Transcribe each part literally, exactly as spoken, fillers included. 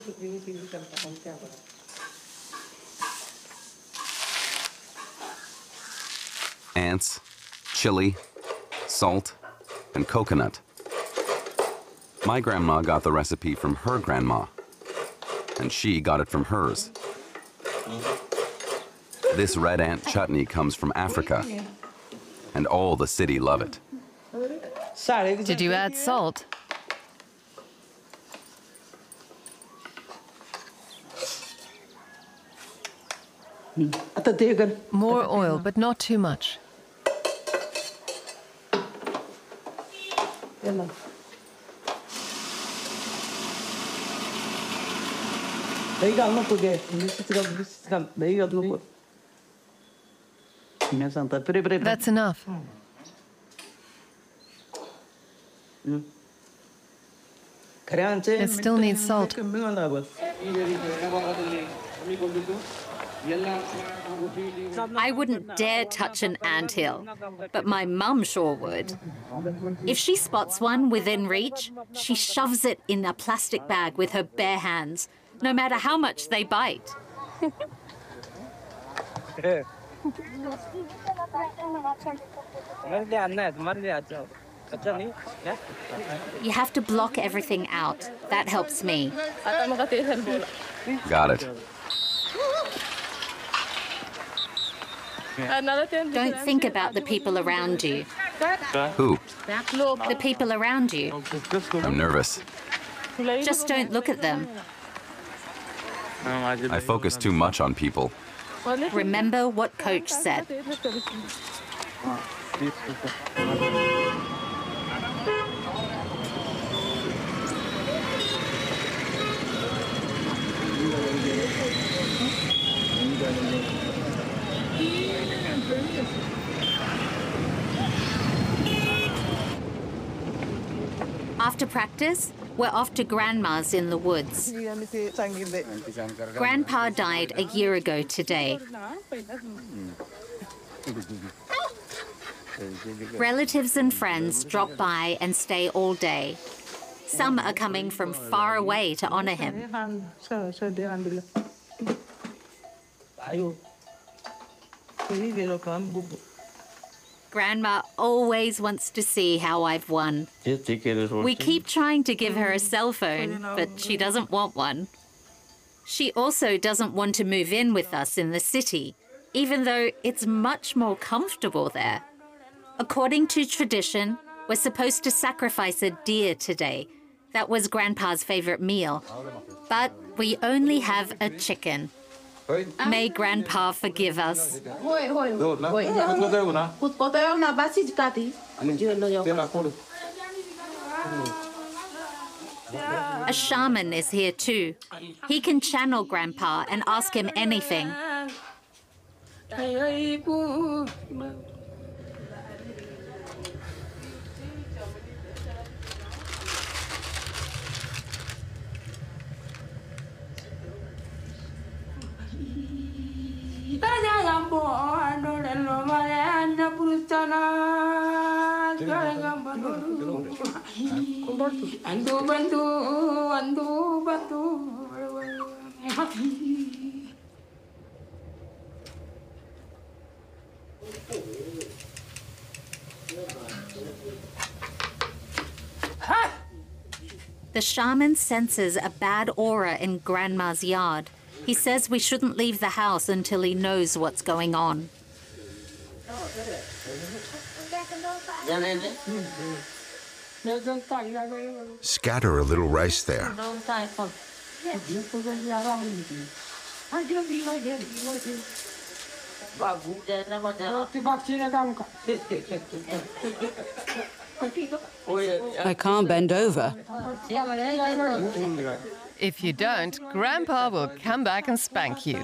Ants, chili, salt, and coconut. My grandma got the recipe from her grandma, and she got it from hers. This red ant chutney comes from Africa, and all the city love it. Did you add salt? More oil, but not too much. That's enough. It still needs salt. I wouldn't dare touch an anthill, but my mum sure would. If she spots one within reach, she shoves it in a plastic bag with her bare hands, no matter how much they bite. You have to block everything out. That helps me. Got it. Don't think about the people around you. Who? The people around you. I'm nervous. Just don't look at them. I focus too much on people. Remember what Coach said. After practice, we're off to Grandma's in the woods. Grandpa died a year ago today. Relatives and friends drop by and stay all day. Some are coming from far away to honor him. Grandma always wants to see how I've won. We keep trying to give her a cell phone, but she doesn't want one. She also doesn't want to move in with us in the city, even though it's much more comfortable there. According to tradition, we're supposed to sacrifice a deer today. That was Grandpa's favorite meal. But we only have a chicken. May Grandpa forgive us. A shaman is here too. He can channel Grandpa and ask him anything. The shaman senses a bad aura in Grandma's yard. He says we shouldn't leave the house until he knows what's going on. Scatter a little rice there. I can't bend over. If you don't, Grandpa will come back and spank you.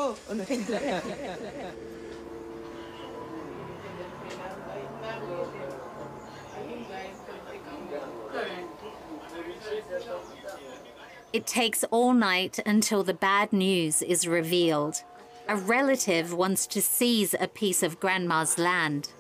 It takes all night until the bad news is revealed. A relative wants to seize a piece of Grandma's land.